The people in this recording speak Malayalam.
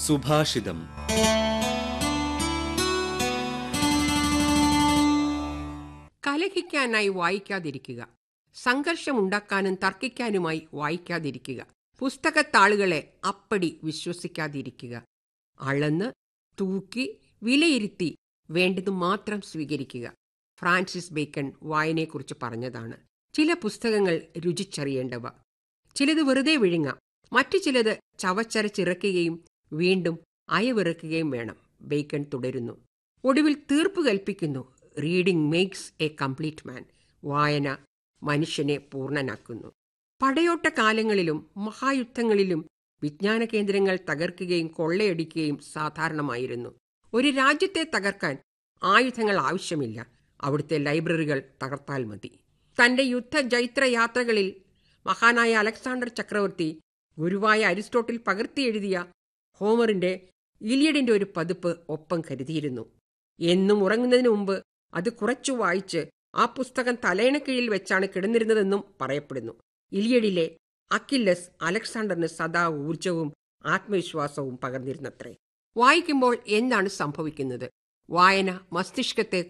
സുഭാഷിതം. കലഹിക്കാനായി വായിക്കാതിരിക്കുക. സംഘർഷമുണ്ടാക്കാനും തർക്കിക്കാനുമായി വായിക്കാതിരിക്കുക. പുസ്തകത്താളുകളെ അപ്പടി വിശ്വസിക്കാതിരിക്കുക. അളന്ന് തൂക്കി വിലയിരുത്തി വേണ്ടത് മാത്രം സ്വീകരിക്കുക. ഫ്രാൻസിസ് ബേക്കൺ വായനയെക്കുറിച്ച് പറഞ്ഞതാണ്: ചില പുസ്തകങ്ങൾ രുചിച്ചറിയേണ്ടവ. ചിലത് വെറുതെ വിഴുങ്ങാം, മറ്റു ചിലത് ചവച്ചരച്ചിറക്കുകയും വീണ്ടും അയവിറക്കുകയും വേണം. ബേക്കൺ തുടരുന്നു. ഒടുവിൽ തീർപ്പ് കൽപ്പിക്കുന്നു: reading makes A complete man. വായന മനുഷ്യനെ പൂർണ്ണനാക്കുന്നു. പടയോട്ട കാലങ്ങളിലും മഹായുദ്ധങ്ങളിലും വിജ്ഞാന കേന്ദ്രങ്ങൾ തകർക്കുകയും കൊള്ളയടിക്കുകയും സാധാരണമായിരുന്നു. ഒരു രാജ്യത്തെ തകർക്കാൻ ആയുധങ്ങൾ ആവശ്യമില്ല, അവിടുത്തെ ലൈബ്രറികൾ തകർത്താൽ മതി. തന്റെ യുദ്ധജൈത്ര യാത്രകളിൽ മഹാനായ അലക്സാണ്ടർ ചക്രവർത്തി ഗുരുവായ അരിസ്റ്റോട്ടിൽ പകർത്തിയെഴുതിയ ഹോമറിന്റെ ഇലിയഡിന്റെ ഒരു പതിപ്പ് ഒപ്പം കരുതിയിരുന്നു. എന്നും ഉറങ്ങുന്നതിന് മുമ്പ് അത് കുറച്ചു വായിച്ച് ആ പുസ്തകം തലയണക്കീഴിൽ വെച്ചാണ് കിടന്നിരുന്നതെന്നും പറയപ്പെടുന്നു. ഇലിയഡിലെ അക്കില്ലസ് അലക്സാണ്ടറിന് സദാ ഊർജവും ആത്മവിശ്വാസവും പകർന്നിരുന്നത്രേ. വായിക്കുമ്പോൾ എന്താണ് സംഭവിക്കുന്നത്? വായന മസ്തിഷ്കത്തെ